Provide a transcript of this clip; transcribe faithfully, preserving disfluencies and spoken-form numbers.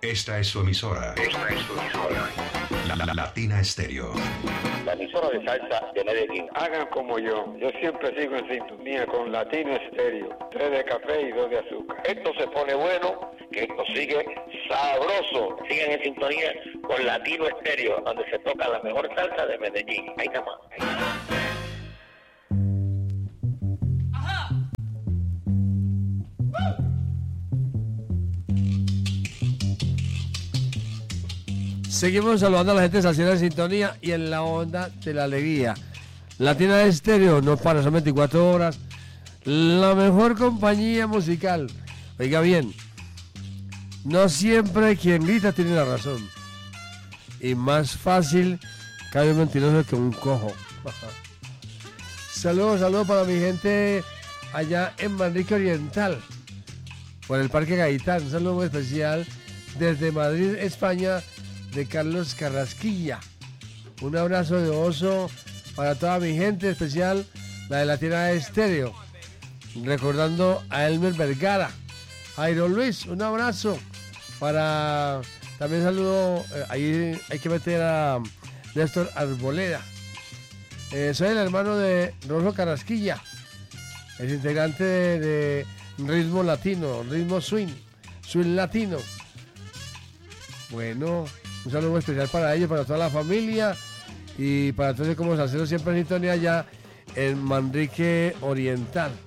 Esta es su emisora. Esta es su emisora. La, la, la Latina Estéreo. La emisora de salsa de Medellín. Hagan como yo. Yo siempre sigo en sintonía con Latino Estéreo. Tres de café y dos de azúcar. Esto se pone bueno, que esto sigue sabroso. Sigan en sintonía con Latino Estéreo, donde se toca la mejor salsa de Medellín. Ahí está más. Ahí está más. Seguimos saludando a la gente salsera en sintonía y en la onda de la alegría. Latina Estéreo no para, son veinticuatro horas. La mejor compañía musical. Oiga bien, no siempre quien grita tiene la razón. Y más fácil cae un mentiroso que un cojo. Saludos, saludos para mi gente allá en Manrique Oriental, por el Parque Gaitán. Un saludo muy especial desde Madrid, España, de Carlos Carrasquilla. Un abrazo de oso para toda mi gente, especial la de Latina Estéreo. Recordando a Elmer Vergara, Jairo Luis, un abrazo para... También saludo, eh, ahí hay que meter a Néstor Arboleda. Eh, soy el hermano de Rolfo Carrasquilla, el integrante de, de ritmo latino, ritmo swing, swing latino. Bueno, un saludo muy especial para ellos, para toda la familia y para todos como salseros siempre en sintonía allá en Manrique Oriental.